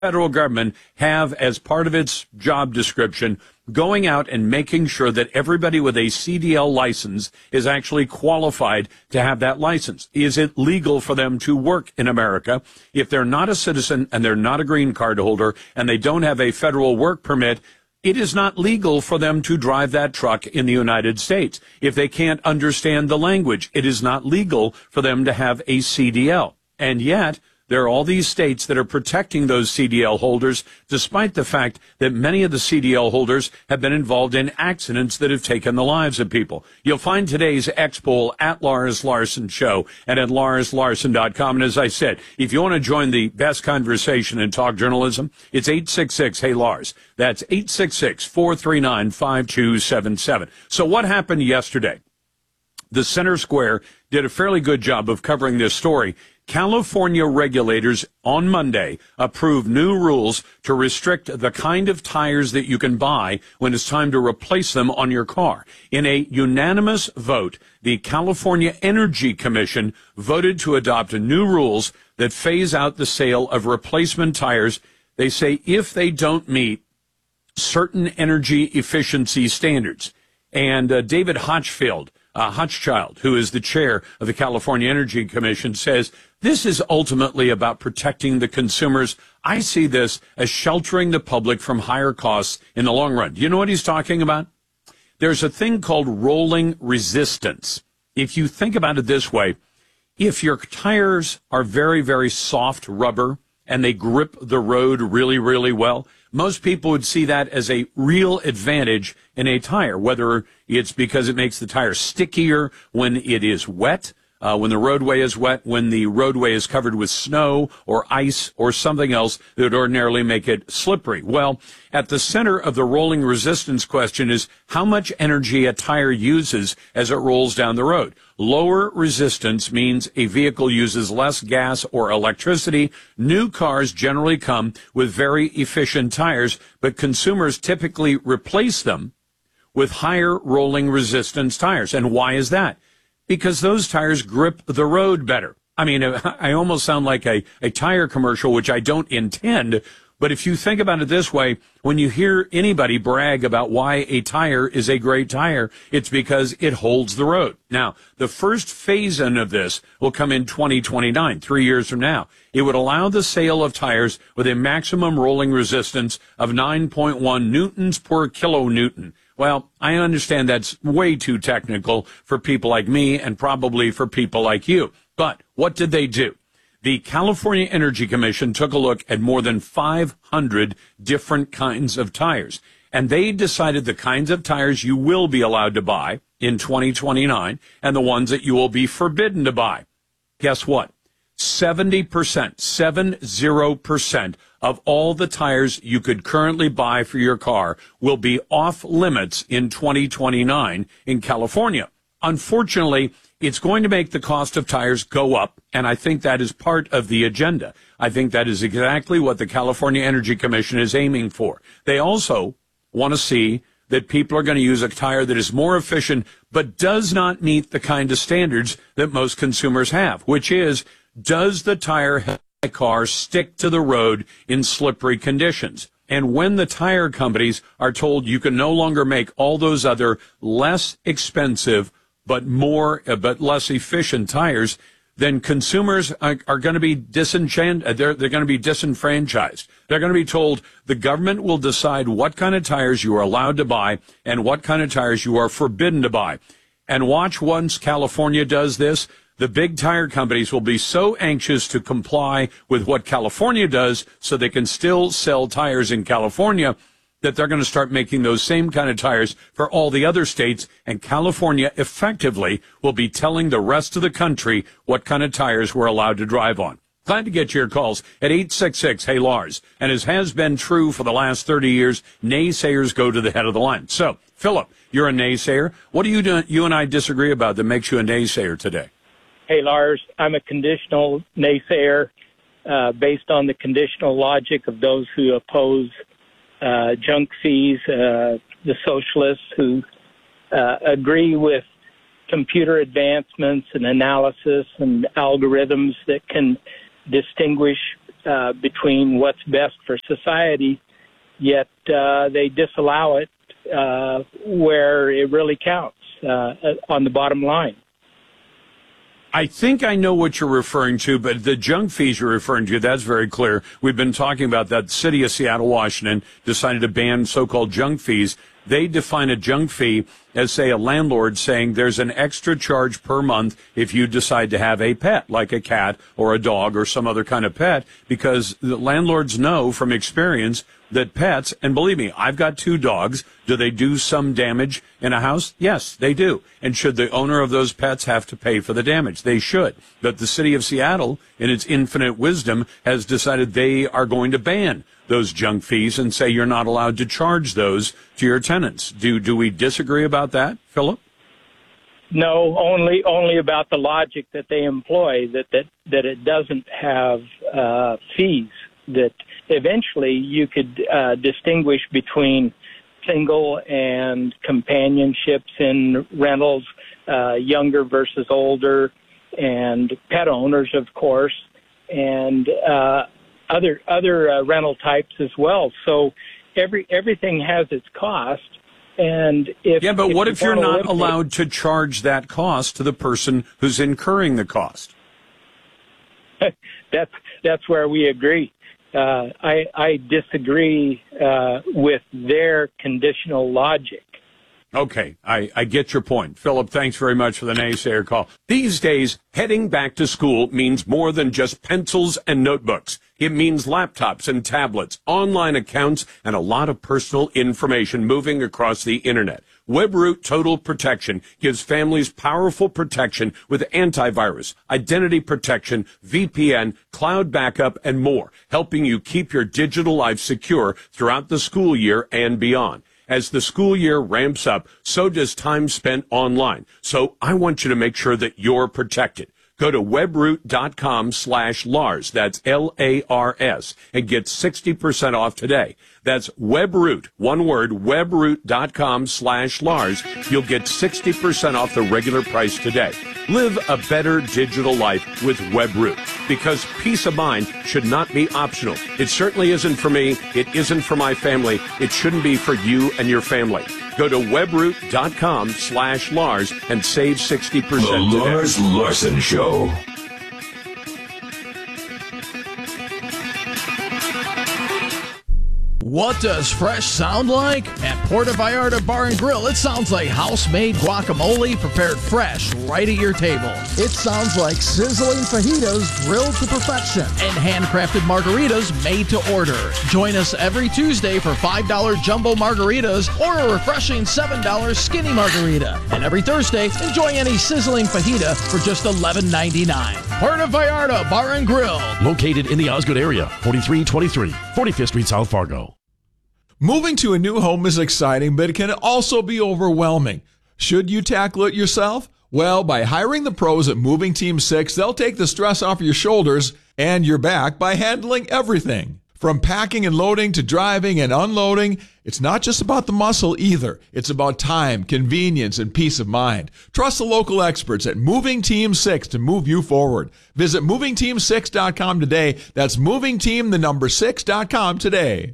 federal government have as part of its job description going out and making sure that everybody with a CDL license is actually qualified to have that license? Is it legal for them to work in America if they're not a citizen and they're not a green card holder and they don't have a federal work permit? It is not legal for them to drive that truck in the United States. If they can't understand the language, it is not legal for them to have a CDL. And yet, there are all these states that are protecting those CDL holders, despite the fact that many of the CDL holders have been involved in accidents that have taken the lives of people. You'll find today's X-Poll at Lars Larson Show and at LarsLarson.com. And as I said, if you want to join the best conversation in talk journalism, it's 866-HEY-LARS. That's 866-439-5277. So what happened yesterday? The Center Square did a fairly good job of covering this story. California regulators on Monday approved new rules to restrict the kind of tires that you can buy when it's time to replace them on your car. In a unanimous vote, the California Energy Commission voted to adopt new rules that phase out the sale of replacement tires. They say if they don't meet certain energy efficiency standards. And David Hochschild, who is the chair of the California Energy Commission, says this is ultimately about protecting the consumers. I see this as sheltering the public from higher costs in the long run. Do you know what he's talking about? There's a thing called rolling resistance. If you think about it this way, if your tires are very, very soft rubber and they grip the road really, really well, most people would see that as a real advantage in a tire, whether it's because it makes the tire stickier when it is wet, when the roadway is wet, when the roadway is covered with snow or ice or something else that would ordinarily make it slippery. Well, at the center of the rolling resistance question is how much energy a tire uses as it rolls down the road. Lower resistance means a vehicle uses less gas or electricity. New cars generally come with very efficient tires, but consumers typically replace them with higher rolling resistance tires. And why is that? Because those tires grip the road better. I mean, I almost sound like a tire commercial, which I don't intend. But if you think about it this way, when you hear anybody brag about why a tire is a great tire, it's because it holds the road. Now, the first phase-in of this will come in 2029, 3 years from now. It would allow the sale of tires with a maximum rolling resistance of 9.1 newtons per kilonewton. Well, I understand that's way too technical for people like me and probably for people like you. But what did they do? The California Energy Commission took a look at more than 500 different kinds of tires, and they decided the kinds of tires you will be allowed to buy in 2029 and the ones that you will be forbidden to buy. Guess what? 70%, 70% of all the tires you could currently buy for your car will be off limits in 2029 in California. Unfortunately, it's going to make the cost of tires go up, and I think that is part of the agenda. I think that is exactly what the California Energy Commission is aiming for. They also want to see that people are going to use a tire that is more efficient but does not meet the kind of standards that most consumers have, which is, does the tire help my car stick to the road in slippery conditions? And when the tire companies are told you can no longer make all those other less expensive but less efficient tires, then consumers are going to be disenchanted. They're going to be disenfranchised. They're going to be told the government will decide what kind of tires you are allowed to buy and what kind of tires you are forbidden to buy. And watch, once California does this, the big tire companies will be so anxious to comply with what California does so they can still sell tires in California that they're going to start making those same kind of tires for all the other states, and California effectively will be telling the rest of the country what kind of tires we're allowed to drive on. Glad to get your calls at 866-HEY-LARS. And as has been true for the last 30 years, naysayers go to the head of the line. So, Philip, you're a naysayer. What do you and I disagree about that makes you a naysayer today? Hey, Lars, I'm a conditional naysayer based on the conditional logic of those who oppose junk fees, the socialists who agree with computer advancements and analysis and algorithms that can distinguish between what's best for society, yet they disallow it where it really counts on the bottom line. I think I know what you're referring to, but the junk fees you're referring to, that's very clear. We've been talking about that. The city of Seattle, Washington decided to ban so-called junk fees. They define a junk fee as, say, a landlord saying there's an extra charge per month if you decide to have a pet, like a cat or a dog or some other kind of pet, because the landlords know from experience that pets, and believe me, I've got 2 dogs. Do they do some damage in a house? Yes, they do. And should the owner of those pets have to pay for the damage? They should. But the city of Seattle, in its infinite wisdom, has decided they are going to ban those junk fees and say you're not allowed to charge those to your tenants. Do we disagree about that, Philip? No, only about the logic that they employ, that it doesn't have fees, that eventually you could distinguish between single and companionships in rentals, younger versus older, and pet owners, of course, and other rental types as well. So everything has its cost. And but what if you're not allowed to charge that cost to the person who's incurring the cost? That's where we agree. I disagree with their conditional logic. Okay, I get your point. Philip, thanks very much for the naysayer call. These days, heading back to school means more than just pencils and notebooks. It means laptops and tablets, online accounts, and a lot of personal information moving across the internet. WebRoot Total Protection gives families powerful protection with antivirus, identity protection, VPN, cloud backup, and more, helping you keep your digital life secure throughout the school year and beyond. As the school year ramps up, so does time spent online. So I want you to make sure that you're protected. Go to webroot.com/Lars. That's Lars, and get 60% off today. That's WebRoot, one word, webroot.com/Lars. You'll get 60% off the regular price today. Live a better digital life with WebRoot, because peace of mind should not be optional. It certainly isn't for me. It isn't for my family. It shouldn't be for you and your family. Go to webroot.com/Lars and save 60% today. The Lars Larson Show. What does fresh sound like? At Puerto Vallarta Bar and Grill, it sounds like house-made guacamole prepared fresh right at your table. It sounds like sizzling fajitas grilled to perfection. And handcrafted margaritas made to order. Join us every Tuesday for $5 jumbo margaritas or a refreshing $7 skinny margarita. And every Thursday, enjoy any sizzling fajita for just $11.99. Puerto Vallarta Bar and Grill. Located in the Osgood area, 4323 45th Street, South Fargo. Moving to a new home is exciting, but it can also be overwhelming. Should you tackle it yourself? Well, by hiring the pros at Moving Team 6, they'll take the stress off your shoulders and your back by handling everything. From packing and loading to driving and unloading, it's not just about the muscle either. It's about time, convenience, and peace of mind. Trust the local experts at Moving Team 6 to move you forward. Visit movingteam6.com today. That's movingteam6.com today.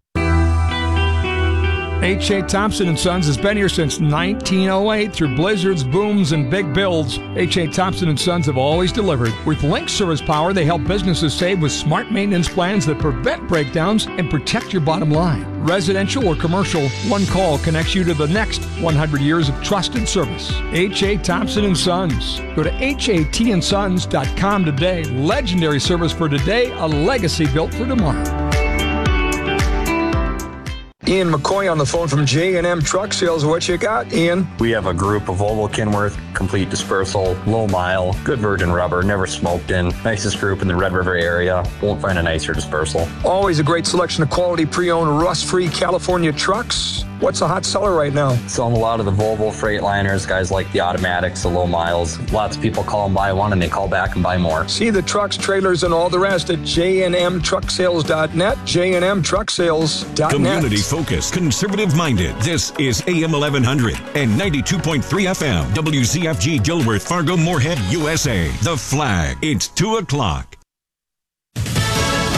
H.A. Thompson & Sons has been here since 1908. Through blizzards, booms, and big builds, H.A. Thompson & Sons have always delivered. With Link Service Power, they help businesses save with smart maintenance plans that prevent breakdowns and protect your bottom line. Residential or commercial, one call connects you to the next 100 years of trusted service. H.A. Thompson & Sons. Go to hatandsons.com today. Legendary service for today, a legacy built for tomorrow. Ian McCoy on the phone from J&M Truck Sales. What you got, Ian? We have a group of Volvo Kenworth, complete dispersal, low mile, good virgin rubber, never smoked in. Nicest group in the Red River area. Won't find a nicer dispersal. Always a great selection of quality pre-owned, rust-free California trucks. What's a hot seller right now? Selling a lot of the Volvo Freightliners, guys like the automatics, the low miles. Lots of people call and buy one, and they call back and buy more. See the trucks, trailers, and all the rest at jnmtrucksales.net, jnmtrucksales.net. Community-focused, conservative-minded. This is AM 1100 and 92.3 FM. WCFG Dilworth, Fargo, Moorhead, USA. The Flag. It's 2 o'clock.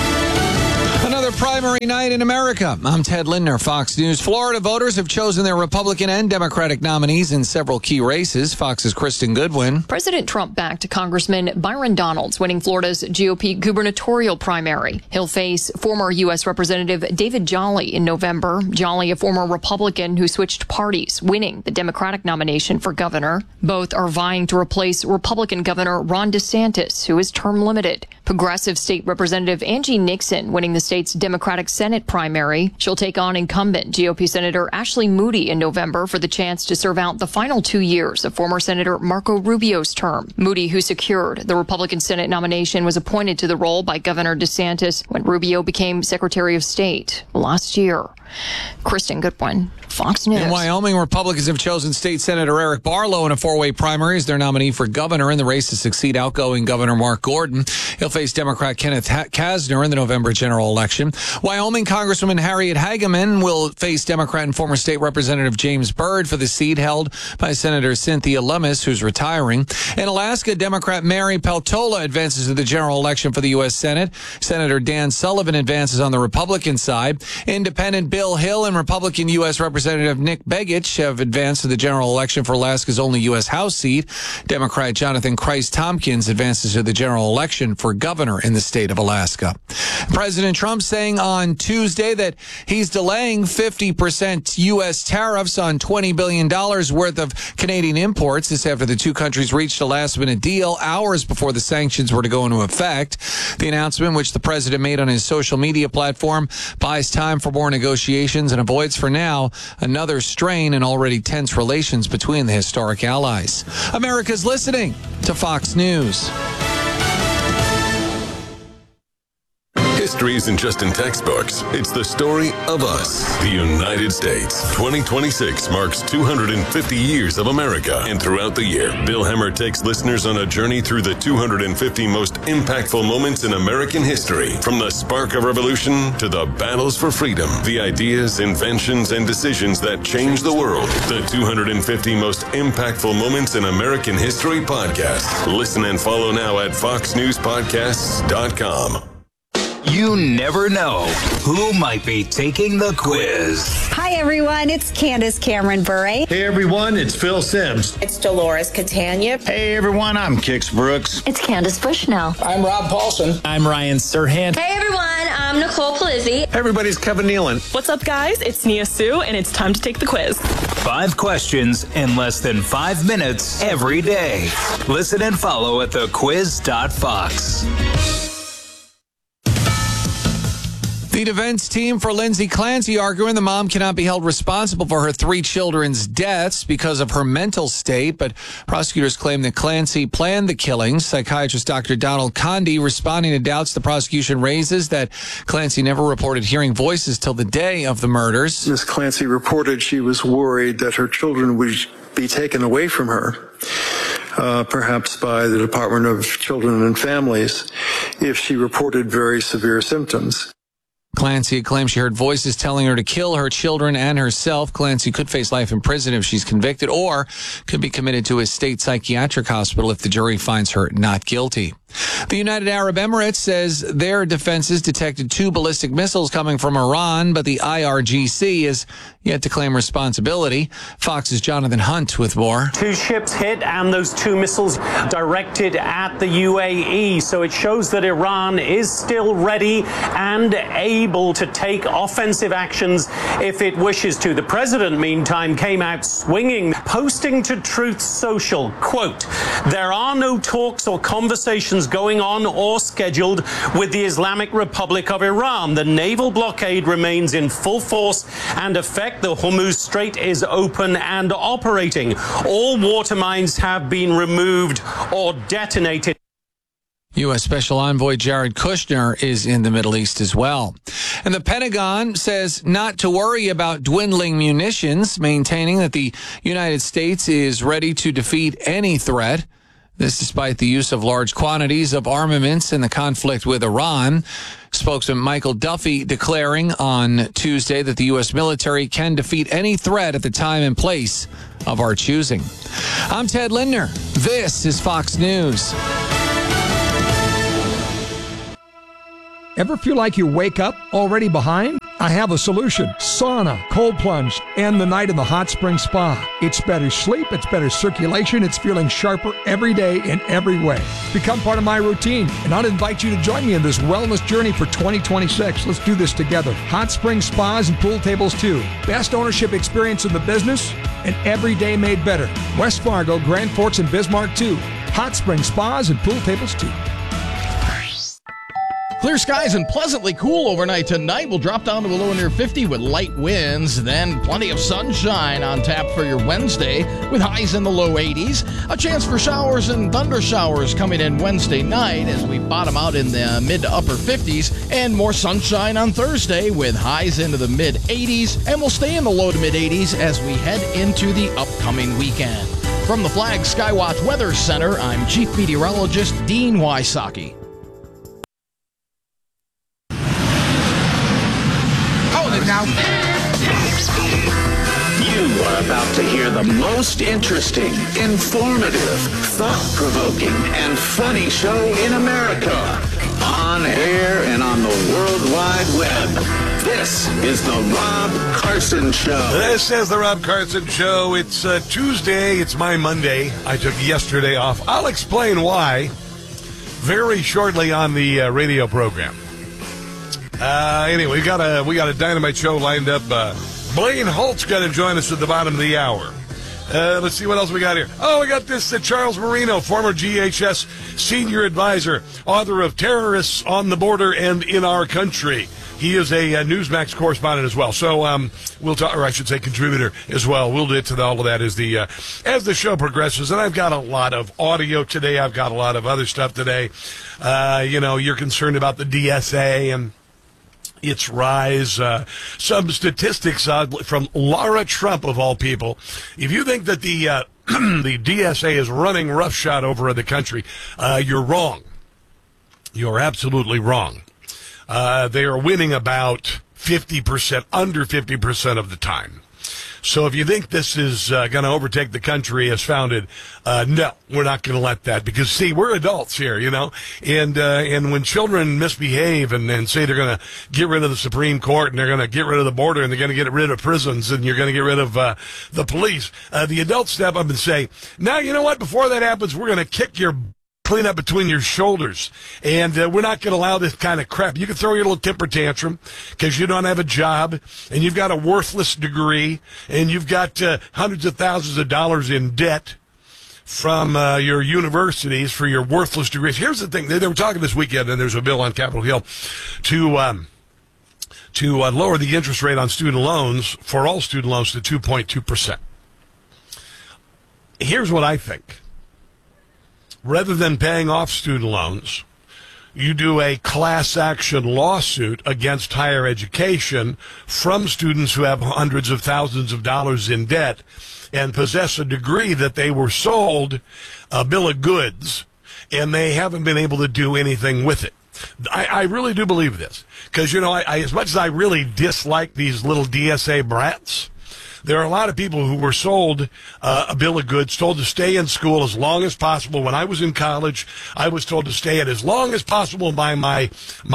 another primary night in America. I'm Ted Lindner, Fox News. Florida voters have chosen their Republican and Democratic nominees in several key races. Fox's Kristen Goodwin. President Trump backed Congressman Byron Donalds, winning Florida's GOP gubernatorial primary. He'll face former U.S. Representative David Jolly in November. Jolly, a former Republican who switched parties, winning the Democratic nomination for governor. Both are vying to replace Republican Governor Ron DeSantis, who is term limited. Progressive State Representative Angie Nixon winning the state's Democratic Senate primary. She'll take on incumbent GOP Senator Ashley Moody in November for the chance to serve out the final 2 years of former Senator Marco Rubio's term. Moody, who secured the Republican Senate nomination, was appointed to the role by Governor DeSantis when Rubio became Secretary of State last year. Kristen Goodwin, Fox News. In Wyoming, Republicans have chosen State Senator Eric Barlow in a four-way primary as their nominee for governor in the race to succeed outgoing Governor Mark Gordon. He'll face Democrat Kenneth Kasner in the November general election. Wyoming Congresswoman Harriet Hageman will face Democrat and former state representative James Byrd for the seat held by Senator Cynthia Lummis, who's retiring. In Alaska, Democrat Mary Peltola advances to the general election for the U.S. Senate. Senator Dan Sullivan advances on the Republican side. Independent Bill Hill and Republican U.S. Representative Nick Begich have advanced to the general election for Alaska's only U.S. House seat. Democrat Jonathan Christ Tompkins advances to the general election for governor in the state of Alaska. President Trump saying on Tuesday that he's delaying 50% U.S. tariffs on $20 billion worth of Canadian imports. This after the two countries reached a last-minute deal hours before the sanctions were to go into effect. The announcement, which the president made on his social media platform, buys time for more negotiations and avoids for now another strain in already tense relations between the historic allies. America's listening to Fox News. History isn't just in textbooks. It's the story of us, the United States. 2026 marks 250 years of America. And throughout the year, Bill Hemmer takes listeners on a journey through the 250 most impactful moments in American history. From the spark of revolution to the battles for freedom, the ideas, inventions, and decisions that changed the world. The 250 most impactful moments in American history podcast. Listen and follow now at foxnewspodcasts.com. You never know who might be taking the quiz. Hi, everyone. It's Candace Cameron Bure. Hey, everyone. It's Phil Sims. It's Dolores Catania. Hey, everyone. I'm Kix Brooks. It's Candace Bushnell. I'm Rob Paulson. I'm Ryan Serhant. Hey, everyone. I'm Nicole Palizzi. Everybody's Kevin Nealon. What's up, guys? It's Nia Sue, and it's time to take the quiz. 5 questions in less than 5 minutes every day. Listen and follow at thequiz.fox. The defense team for Lindsay Clancy arguing the mom cannot be held responsible for her 3 children's deaths because of her mental state, but prosecutors claim that Clancy planned the killings. Psychiatrist Dr. Donald Conde responding to doubts the prosecution raises that Clancy never reported hearing voices till the day of the murders. Ms. Clancy reported she was worried that her children would be taken away from her. Perhaps by the Department of Children and Families, if she reported very severe symptoms. Clancy claims she heard voices telling her to kill her children and herself. Clancy could face life in prison if she's convicted or could be committed to a state psychiatric hospital if the jury finds her not guilty. The United Arab Emirates says their defenses detected 2 ballistic missiles coming from Iran, but the IRGC is yet to claim responsibility. Fox's Jonathan Hunt with more. 2 ships hit and those 2 missiles directed at the UAE. So it shows that Iran is still ready and able to take offensive actions if it wishes to. The president, meantime, came out swinging, posting to Truth Social, quote, "There are no talks or conversations going on or scheduled with the Islamic Republic of Iran. The naval blockade remains in full force and effect. The Hormuz Strait is open and operating. All water mines have been removed or detonated." U.S. Special Envoy Jared Kushner is in the Middle East as well. And the Pentagon says not to worry about dwindling munitions, maintaining that the United States is ready to defeat any threat. This despite the use of large quantities of armaments in the conflict with Iran. Spokesman Michael Duffy declaring on Tuesday that the U.S. military can defeat any threat at the time and place of our choosing. I'm Ted Lindner. This is Fox News. Ever feel like you wake up already behind? I have a solution. Sauna, cold plunge, and the night in the hot spring spa. It's better sleep, it's better circulation, it's feeling sharper every day in every way. Become part of my routine, and I'd invite you to join me in this wellness journey for 2026. Let's do this together. Hot spring spas and pool tables too. Best ownership experience in the business, and every day made better. West Fargo, Grand Forks, and Bismarck too. Hot spring spas and pool tables too. Clear skies and pleasantly cool overnight tonight. We'll drop down to a low near 50 with light winds. Then plenty of sunshine on tap for your Wednesday with highs in the low 80s. A chance for showers and thunder showers coming in Wednesday night as we bottom out in the mid to upper 50s. And more sunshine on Thursday with highs into the mid 80s. And we'll stay in the low to mid 80s as we head into the upcoming weekend. From the Flag Skywatch Weather Center, I'm Chief Meteorologist Dean Wysocki. Now, you are about to hear the most interesting, informative, thought-provoking, and funny show in America. On air and on the World Wide Web. This is the Rob Carson Show. This is the Rob Carson Show. It's Tuesday. It's my Monday. I took yesterday off. I'll explain why very shortly on the radio program. Anyway, we got a dynamite show lined up. Blaine Holt's going to join us at the bottom of the hour. Let's see what else we got here. Oh, we got this Charles Marino, former GHS senior advisor, author of Terrorists on the Border and in Our Country. He is a Newsmax correspondent as well. So we'll talk, or I should say contributor as well. We'll get to all of that as the show progresses. And I've got a lot of audio today. I've got a lot of other stuff today. You're concerned about the DSA and its rise. Some statistics from Laura Trump, of all people. If you think that the the DSA is running roughshod over the country, you're wrong. You're absolutely wrong. They are winning about 50%, under 50% of the time. So if you think this is going to overtake the country as founded, no, we're not going to let that. Because, see, we're adults here, and when children misbehave and say they're going to get rid of the Supreme Court and they're going to get rid of the border and they're going to get rid of prisons and you're going to get rid of the police, the adults step up and say, now, you know what, before that happens, we're going to kick your clean up between your shoulders, and we're not going to allow this kind of crap. You can throw your little temper tantrum because you don't have a job, and you've got a worthless degree, and you've got hundreds of thousands of dollars in debt from your universities for your worthless degrees. Here's the thing. They were talking this weekend, and there's a bill on Capitol Hill to lower the interest rate on student loans, for all student loans, to 2.2%. Here's what I think. Rather than paying off student loans, you do a class action lawsuit against higher education from students who have hundreds of thousands of dollars in debt and possess a degree that they were sold a bill of goods, and they haven't been able to do anything with it. I really do believe this. Because, I as much as I really dislike these little DSA brats, there are a lot of people who were sold a bill of goods, told to stay in school as long as possible. When I was in college, I was told to stay it as long as possible by my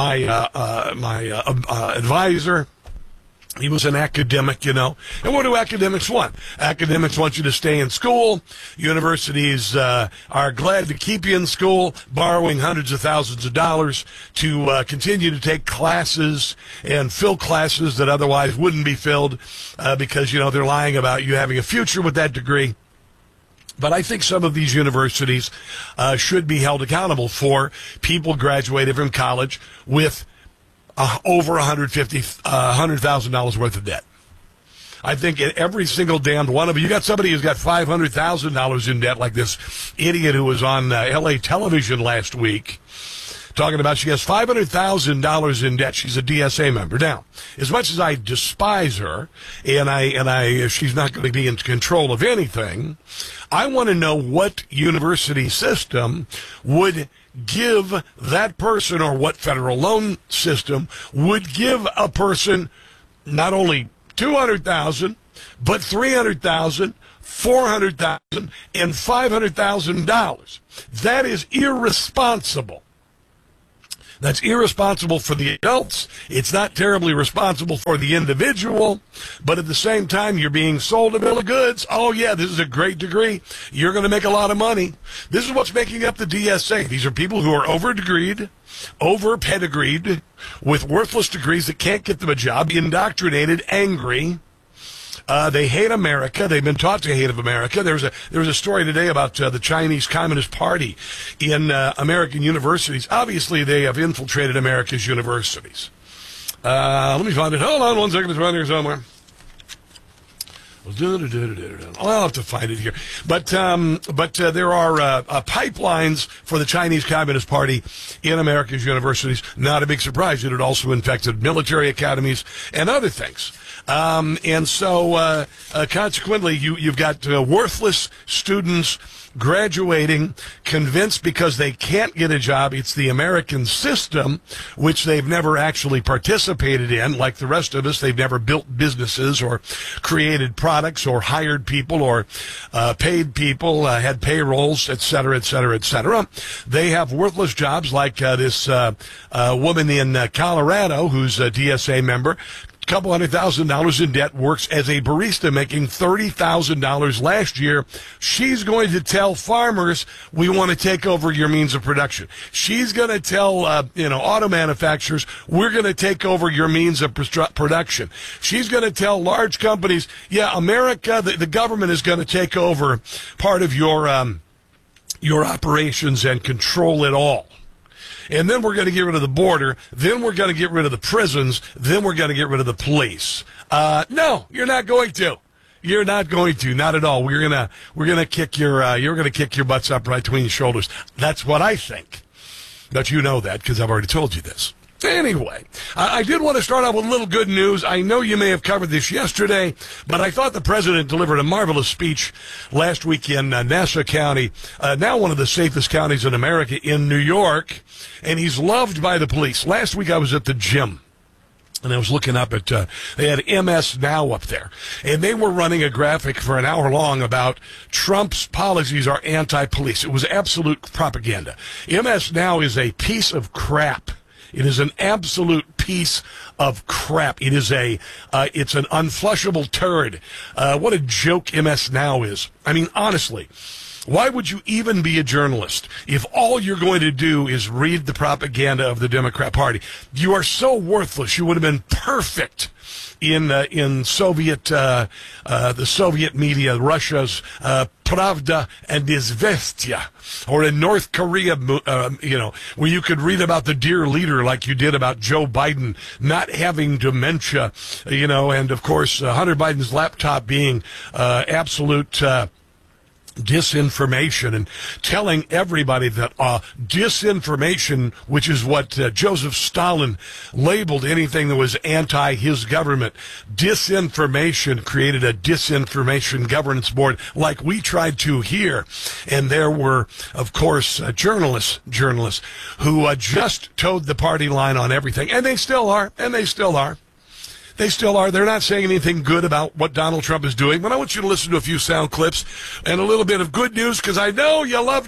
advisor. He was an academic, And what do academics want? Academics want you to stay in school. Universities are glad to keep you in school, borrowing hundreds of thousands of dollars to continue to take classes and fill classes that otherwise wouldn't be filled because, they're lying about you having a future with that degree. But I think some of these universities should be held accountable for people graduated from college with over $100,000 worth of debt. I think every single damned one of you got somebody who's got $500,000 in debt, like this idiot who was on LA television last week talking about she has $500,000 in debt. She's a DSA member. Now, as much as I despise her and she's not going to be in control of anything, I want to know what university system would give that person, or what federal loan system would give a person not only $200,000 but $300,000, $400,000, and $500,000. That is irresponsible. That's irresponsible for the adults. It's not terribly responsible for the individual, but at the same time, you're being sold a bill of goods. Oh, yeah, this is a great degree. You're going to make a lot of money. This is what's making up the DSA. These are people who are over-degreed, over-pedigreed, with worthless degrees that can't get them a job, indoctrinated, angry. They hate America. They've been taught to hate of America. There was a story today about the Chinese Communist Party in American universities. Obviously, they have infiltrated America's universities. Let me find it. Hold on 1 second. It's around here somewhere. I'll have to find it here. But there are pipelines for the Chinese Communist Party in America's universities. Not a big surprise. It had also infected military academies and other things. And so consequently, you've got worthless students graduating, convinced because they can't get a job. It's the American system, which they've never actually participated in. Like the rest of us, they've never built businesses or created products or hired people or paid people, had payrolls, et cetera, et cetera, et cetera. They have worthless jobs like this woman in Colorado who's a DSA member. Couple $100,000 in debt, works as a barista, making $30,000 last year. She's going to tell farmers, we want to take over your means of production. She's going to tell, auto manufacturers, we're going to take over your means of production. She's going to tell large companies, yeah, America, the government is going to take over part of your operations and control it all. And then we're going to get rid of the border. Then we're going to get rid of the prisons. Then we're going to get rid of the police. No, you're not going to. You're not going to. Not at all. We're gonna kick you're gonna kick your butts up right between your shoulders. That's what I think. But you know that because I've already told you this. Anyway, I did want to start off with a little good news. I know you may have covered this yesterday, but I thought the president delivered a marvelous speech last week in Nassau County, now one of the safest counties in America, in New York, and he's loved by the police. Last week I was at the gym, and I was looking up at, they had MS Now up there, and they were running a graphic for an hour long about Trump's policies are anti-police. It was absolute propaganda. MS Now is a piece of crap. It is an absolute piece of crap. It is it's an unflushable turd. What a joke MS Now is. I mean, honestly, why would you even be a journalist if all you're going to do is read the propaganda of the Democrat Party? You are so worthless. You would have been perfect in Soviet, the Soviet media, Russia's Pravda and Izvestia, or in North Korea, where you could read about the dear leader like you did about Joe Biden not having dementia, and of course Hunter Biden's laptop being absolute disinformation, and telling everybody that disinformation, which is what Joseph Stalin labeled anything that was anti his government, disinformation created a disinformation governance board like we tried to here. And there were, of course, journalists who just towed the party line on everything, and they still are. They still are. They're not saying anything good about what Donald Trump is doing. But I want you to listen to a few sound clips and a little bit of good news, because I know you love